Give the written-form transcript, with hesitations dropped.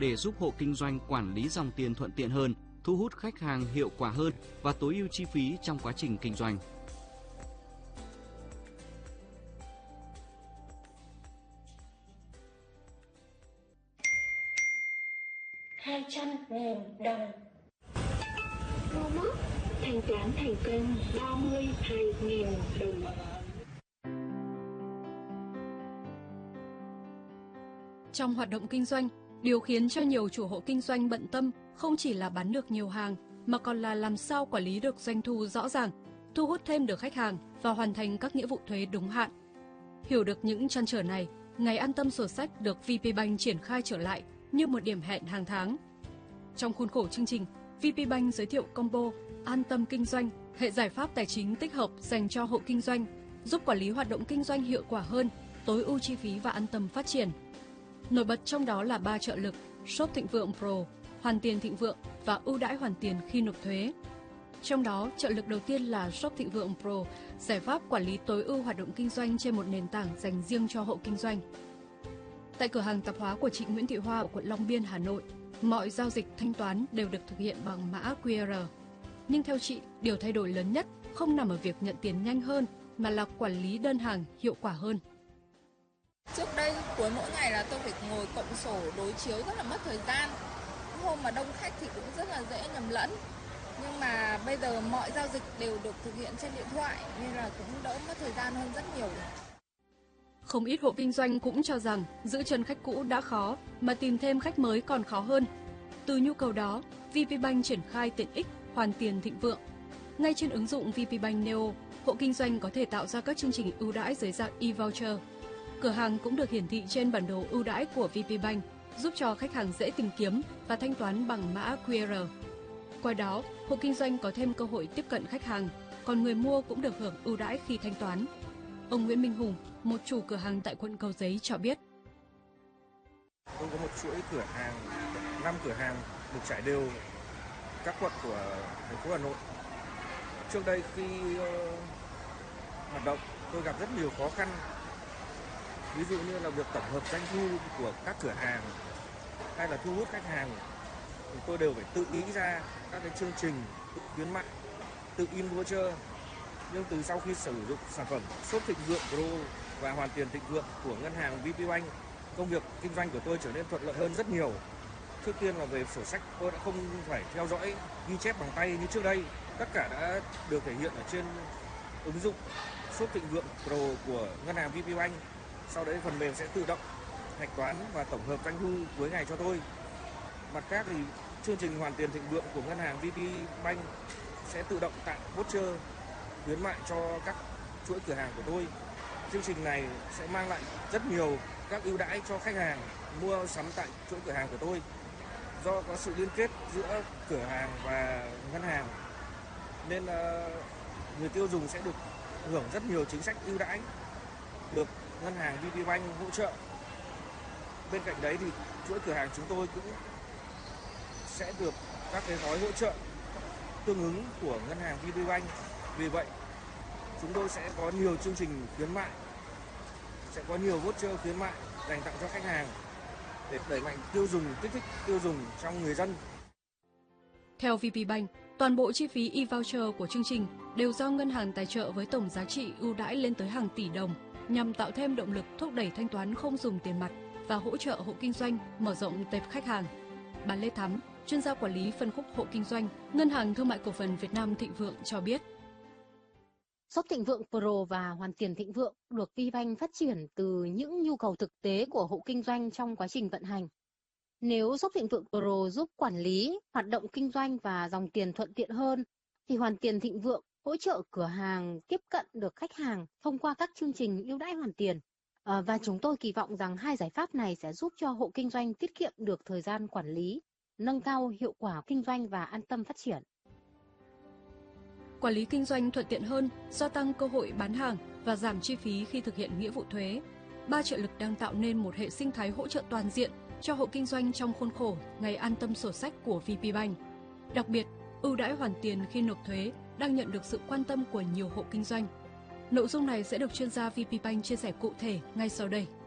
để giúp hộ kinh doanh quản lý dòng tiền thuận tiện hơn, thu hút khách hàng hiệu quả hơn và tối ưu chi phí trong quá trình kinh doanh. $200.000. Momo thanh toán thành công 32.000 đồng. Trong hoạt động kinh doanh, điều khiến cho nhiều chủ hộ kinh doanh bận tâm không chỉ là bán được nhiều hàng, mà còn là làm sao quản lý được doanh thu rõ ràng, thu hút thêm được khách hàng và hoàn thành các nghĩa vụ thuế đúng hạn. Hiểu được những trăn trở này, Ngày An Tâm Sổ Sách được VPBank triển khai trở lại như một điểm hẹn hàng tháng. Trong khuôn khổ chương trình, VPBank giới thiệu combo An Tâm Kinh doanh, hệ giải pháp tài chính tích hợp dành cho hộ kinh doanh, giúp quản lý hoạt động kinh doanh hiệu quả hơn, tối ưu chi phí và an tâm phát triển. Nổi bật trong đó là 3 trợ lực Shop Thịnh Vượng Pro, Hoàn Tiền Thịnh Vượng và ưu đãi hoàn tiền khi nộp thuế. Trong đó, trợ lực đầu tiên là Shop Thịnh Vượng Pro, giải pháp quản lý tối ưu hoạt động kinh doanh trên một nền tảng dành riêng cho hộ kinh doanh. Tại cửa hàng tạp hóa của chị Nguyễn Thị Hoa ở quận Long Biên, Hà Nội, mọi giao dịch thanh toán đều được thực hiện bằng mã QR. Nhưng theo chị, điều thay đổi lớn nhất không nằm ở việc nhận tiền nhanh hơn, mà là quản lý đơn hàng hiệu quả hơn. Trước đây cuối mỗi ngày là tôi phải ngồi cộng sổ đối chiếu rất là mất thời gian. Hôm mà đông khách thì cũng rất là dễ nhầm lẫn. Nhưng mà bây giờ mọi giao dịch đều được thực hiện trên điện thoại nên là cũng đỡ mất thời gian hơn rất nhiều. Không ít hộ kinh doanh cũng cho rằng giữ chân khách cũ đã khó mà tìm thêm khách mới còn khó hơn. Từ nhu cầu đó, VPBank triển khai tiện ích Hoàn Tiền Thịnh Vượng. Ngay trên ứng dụng VPBank Neo, hộ kinh doanh có thể tạo ra các chương trình ưu đãi dưới dạng e-voucher. Cửa hàng cũng được hiển thị trên bản đồ ưu đãi của VPBank, giúp cho khách hàng dễ tìm kiếm và thanh toán bằng mã QR. Qua đó, hộ kinh doanh có thêm cơ hội tiếp cận khách hàng, còn người mua cũng được hưởng ưu đãi khi thanh toán. Ông Nguyễn Minh Hùng, một chủ cửa hàng tại quận Cầu Giấy cho biết. Tôi có một chuỗi cửa hàng, 5 cửa hàng được trải đều các quận của thành phố Hà Nội. Trước đây khi hoạt động, tôi gặp rất nhiều khó khăn. Ví dụ như là việc tổng hợp doanh thu của các cửa hàng hay là thu hút khách hàng, thì tôi đều phải tự nghĩ ra các cái chương trình khuyến mại, tự in voucher. Nhưng từ sau khi sử dụng sản phẩm Shop Thịnh Vượng Pro và Hoàn Tiền Thịnh Vượng của ngân hàng VPBank, công việc kinh doanh của tôi trở nên thuận lợi hơn rất nhiều. Trước tiên là về sổ sách, tôi đã không phải theo dõi ghi chép bằng tay như trước đây. Tất cả đã được thể hiện ở trên ứng dụng Shop Thịnh Vượng Pro của ngân hàng VPBank. Sau đấy phần mềm sẽ tự động hạch toán và tổng hợp doanh thu cuối ngày cho tôi. Mặt khác thì chương trình Hoàn Tiền Thịnh Vượng của ngân hàng VPBank sẽ tự động tặng voucher khuyến mại cho các chuỗi cửa hàng của tôi. Chương trình này sẽ mang lại rất nhiều các ưu đãi cho khách hàng mua sắm tại chuỗi cửa hàng của tôi. Do có sự liên kết giữa cửa hàng và ngân hàng nên người tiêu dùng sẽ được hưởng rất nhiều chính sách ưu đãi được ngân hàng VPBank hỗ trợ. Bên cạnh đấy thì chuỗi cửa hàng chúng tôi cũng sẽ được các cái gói hỗ trợ tương ứng của ngân hàng VPBank. Vì vậy, chúng tôi sẽ có nhiều chương trình khuyến mại, sẽ có nhiều voucher khuyến mại dành tặng cho khách hàng để đẩy mạnh tiêu dùng, kích thích tiêu dùng trong người dân. Theo VPBank, toàn bộ chi phí e-voucher của chương trình đều do ngân hàng tài trợ với tổng giá trị ưu đãi lên tới hàng tỷ đồng, nhằm tạo thêm động lực thúc đẩy thanh toán không dùng tiền mặt và hỗ trợ hộ kinh doanh mở rộng tệp khách hàng. Bà Lê Thắm, chuyên gia quản lý phân khúc hộ kinh doanh, Ngân hàng Thương mại Cổ phần Việt Nam Thịnh Vượng cho biết. Shop Thịnh Vượng Pro và Hoàn Tiền Thịnh Vượng được VPBank phát triển từ những nhu cầu thực tế của hộ kinh doanh trong quá trình vận hành. Nếu Shop Thịnh Vượng Pro giúp quản lý, hoạt động kinh doanh và dòng tiền thuận tiện hơn, thì Hoàn Tiền Thịnh Vượng hỗ trợ cửa hàng tiếp cận được khách hàng thông qua các chương trình ưu đãi hoàn tiền. Và chúng tôi kỳ vọng rằng hai giải pháp này sẽ giúp cho hộ kinh doanh tiết kiệm được thời gian quản lý, nâng cao hiệu quả kinh doanh và an tâm phát triển. Quản lý kinh doanh thuận tiện hơn, gia tăng cơ hội bán hàng và giảm chi phí khi thực hiện nghĩa vụ thuế. 3 trợ lực đang tạo nên một hệ sinh thái hỗ trợ toàn diện cho hộ kinh doanh trong khuôn khổ Ngày An Tâm Sổ Sách của VPBank. Đặc biệt, ưu đãi hoàn tiền khi nộp thuế đang nhận được sự quan tâm của nhiều hộ kinh doanh. Nội dung này sẽ được chuyên gia VPBank chia sẻ cụ thể ngay sau đây.